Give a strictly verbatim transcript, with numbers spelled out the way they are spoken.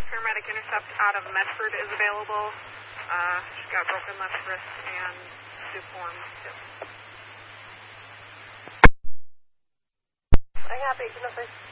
paramedic intercept out of Medford is available. Uh, she's got broken left wrist and deformed hip. I have agent number